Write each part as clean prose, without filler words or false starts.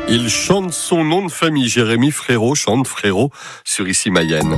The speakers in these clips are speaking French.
Il chante son nom de famille. Jérémy Frérot chante Frérot sur Ici Mayenne.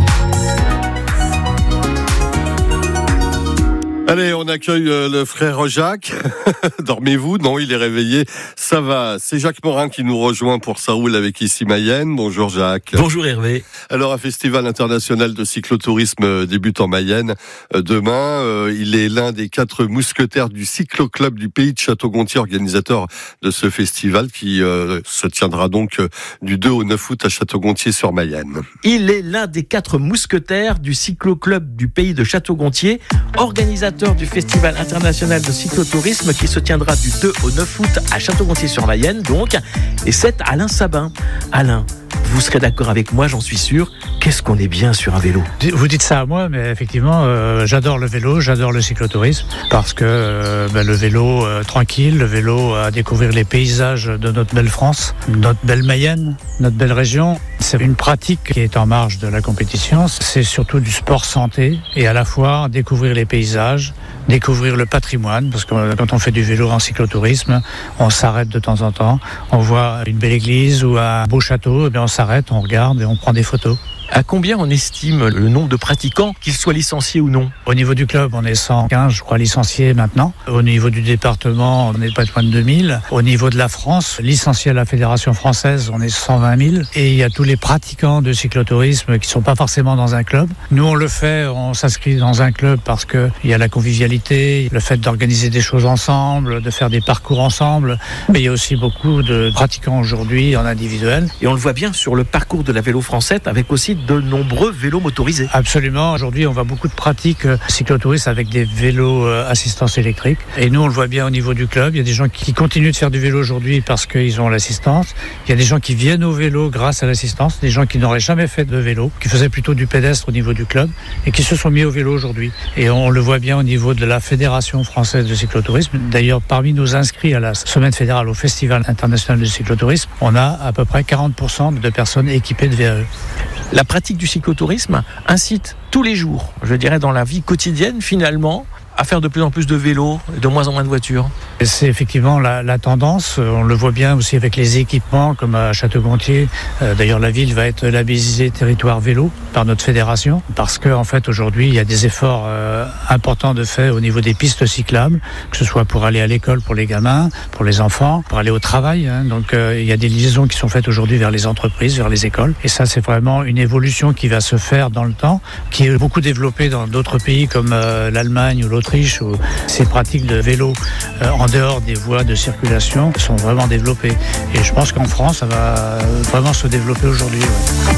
Allez, on accueille le frère Jacques. Dormez-vous? Non, il est réveillé. Ça va. C'est Jacques Morin qui nous rejoint pour Ça roule avec Ici Mayenne. Bonjour Jacques. Bonjour Hervé. Alors, un festival international de cyclotourisme débute en Mayenne demain. Il est l'un des 4 mousquetaires du cycloclub du pays de Château-Gontier, organisateur de ce festival qui se tiendra donc du 2 au 9 août à Château-Gontier sur Mayenne. Il est l'un des 4 mousquetaires du cycloclub du pays de Château-Gontier, organisateur du Festival international de cyclotourisme qui se tiendra du 2 au 9 août à Château-Gontier-sur-Mayenne, donc. Et c'est Alain Sabin. Alain, vous serez d'accord avec moi, j'en suis sûr. Qu'est-ce qu'on est bien sur un vélo? Vous dites ça à moi, mais effectivement, j'adore le vélo, j'adore le cyclotourisme, parce que le vélo tranquille, le vélo à découvrir les paysages de notre belle France, notre belle Mayenne, notre belle région. C'est une pratique qui est en marge de la compétition. C'est surtout du sport santé et à la fois découvrir les paysages, découvrir le patrimoine, parce que quand on fait du vélo en cyclotourisme, on s'arrête de temps en temps, on voit une belle église ou un beau château, et bien on s'arrête, on regarde et on prend des photos. À combien on estime le nombre de pratiquants, qu'ils soient licenciés ou non? Au niveau du club, on est 115, je crois, licenciés maintenant. Au niveau du département, on n'est pas loin de 2000. Au niveau de la France, licenciés à la Fédération française, on est 120 000. Et il y a tous les pratiquants de cyclotourisme qui ne sont pas forcément dans un club. Nous, on le fait, on s'inscrit dans un club parce qu'il y a la convivialité, le fait d'organiser des choses ensemble, de faire des parcours ensemble. Mais il y a aussi beaucoup de pratiquants aujourd'hui en individuel. Et on le voit bien sur le parcours de la Vélo Française, avec aussi de nombreux vélos motorisés. Absolument. Aujourd'hui, on voit beaucoup de pratiques cyclotouristes avec des vélos assistance électrique. Et nous, on le voit bien au niveau du club. Il y a des gens qui continuent de faire du vélo aujourd'hui parce qu'ils ont l'assistance. Il y a des gens qui viennent au vélo grâce à l'assistance. Des gens qui n'auraient jamais fait de vélo, qui faisaient plutôt du pédestre au niveau du club et qui se sont mis au vélo aujourd'hui. Et on le voit bien au niveau de la Fédération française de cyclotourisme. D'ailleurs, parmi nos inscrits à la semaine fédérale au Festival international de cyclotourisme, on a à peu près 40% de personnes équipées de VAE. La pratique du cyclotourisme incite tous les jours, je dirais dans la vie quotidienne finalement, à faire de plus en plus de vélos et de moins en moins de voitures. C'est effectivement la tendance. On le voit bien aussi avec les équipements comme à Château-Gontier. D'ailleurs, la ville va être labellisée territoire vélo par notre fédération parce qu'en fait, aujourd'hui, il y a des efforts importants de fait au niveau des pistes cyclables, que ce soit pour aller à l'école pour les gamins, pour les enfants, pour aller au travail. Donc, il y a des liaisons qui sont faites aujourd'hui vers les entreprises, vers les écoles. Et ça, c'est vraiment une évolution qui va se faire dans le temps, qui est beaucoup développée dans d'autres pays comme l'Allemagne ou l'Autriche, où ces pratiques de vélo en dehors des voies de circulation sont vraiment développées. Et je pense qu'en France, ça va vraiment se développer aujourd'hui. Ouais.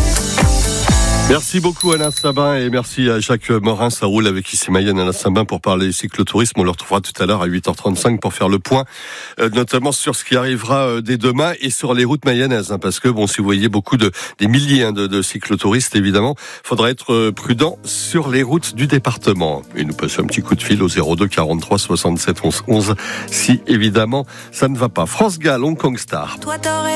Merci beaucoup Alain Sabin et merci à Jacques Morin. Ça roule avec Ici Mayenne, Alain Sabin pour parler cyclotourisme. On le retrouvera tout à l'heure à 8h35 pour faire le point, notamment sur ce qui arrivera dès demain et sur les routes mayennaises. Parce que si vous voyez des milliers de cyclotouristes, évidemment, faudra être prudent sur les routes du département. Et nous passons un petit coup de fil au 02 43 67 11 11 si évidemment ça ne va pas. France Gall, Hong Kong Star.